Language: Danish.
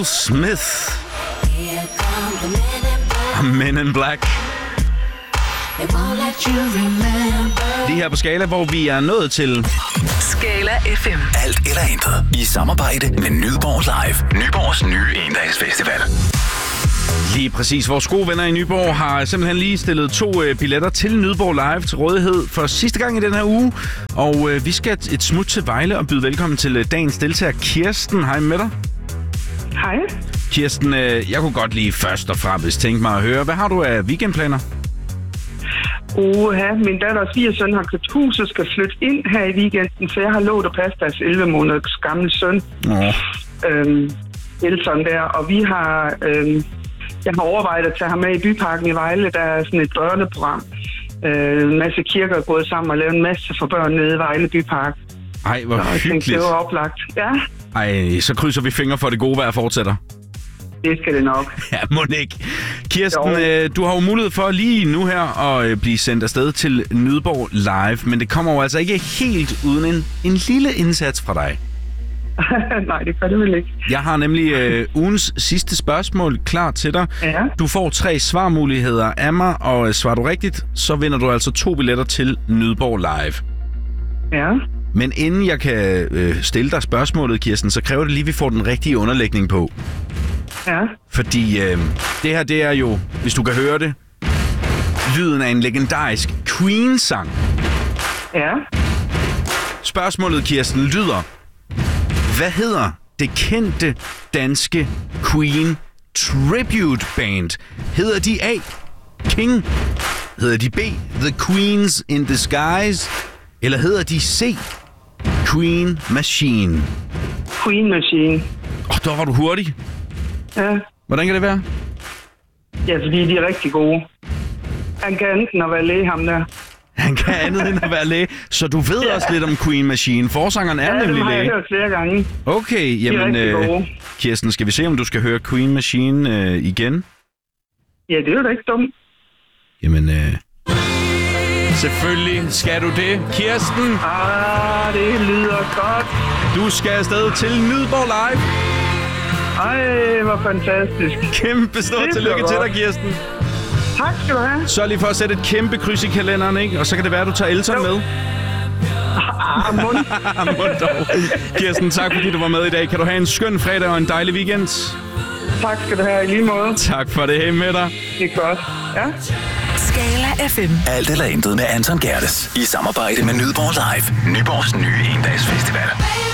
Will Smith. Men in Black. Lige her på Skala, hvor vi er nået til Skala FM. Alt eller intet. I samarbejde med Nyborg Live. Nyborgs nye endagsfestival. lige præcis. Vores gode venner i Nyborg har simpelthen lige stillet 2 billetter til Nyborg Live til rådighed for sidste gang i den her uge. Og vi skal et smut til Vejle og byde velkommen til dagens deltager, Kirsten. Hej med dig. Hej. Kirsten, jeg kunne godt lige først og fremmest tænke mig at høre, hvad har du af weekendplaner? Min datter og svigersøn har købt hus og skal flytte ind her i weekenden, så jeg har lovet at passe deres 11 måneders gamle søn. Elton der, og vi har... jeg har overvejet at tage ham med i Byparken i Vejle. Der er sådan et børneprogram. En masse kirker er gået sammen og lavet en masse for børn nede i Vejle Bypark. Ej, hvor hyggeligt. Tænkte, det var oplagt. Ja. Ej, så krydser vi fingre for det gode vejr fortsætter. Det skal det nok. Ja, må ikke. Kirsten, du har jo mulighed for lige nu her at blive sendt afsted til Nyborg Live, men det kommer jo altså ikke helt uden en lille indsats fra dig. Nej, det gør det vel ikke. Jeg har nemlig ugens sidste spørgsmål klar til dig. Ja. Du får 3 svarmuligheder af mig, og svarer du rigtigt, så vinder du altså 2 billetter til Nyborg Live. Ja. Men inden jeg kan stille dig spørgsmålet, Kirsten, så kræver det lige, at vi får den rigtige underlægning på. Ja. Fordi det her, det er jo, hvis du kan høre det, lyden af en legendarisk Queen-sang. Ja. Spørgsmålet, Kirsten, lyder: hvad hedder det kendte danske Queen Tribute Band? Hedder de A, King? Hedder de B, The Queens in Disguise? Eller hedder de C, Queen Machine? Queen Machine. Der var du hurtig. Ja. Hvordan kan det være? Ja, fordi de er rigtig gode. Han kan enten at være læge, ham der. Han kan andet end at være læge. Så du ved også lidt om Queen Machine. Forsangeren er nemlig læge. Ja, det har jeg hørt flere gange. Okay, jamen Kirsten, skal vi se, om du skal høre Queen Machine igen? Ja, det er jo da ikke dumt. Jamen, selvfølgelig skal du det, Kirsten. Det lyder godt. Du skal afsted til Nyborg Live. Ej, hvor fantastisk. Kæmpe stort tillykke til dig, Kirsten. Tak skal du have. Så lige for at sætte et kæmpe kryds i kalenderen, ikke? Og så kan det være, at du tager Elton med. Mund dog. Kirsten, tak fordi du var med i dag. Kan du have en skøn fredag og en dejlig weekend? Tak skal du have i lige måde. Tak for det. Hej med dig. Det er godt. Ja. Skala FM. Alt eller intet med Anton Gerdes. I samarbejde med Nyborg Live. Nyborgs nye endagsfestival.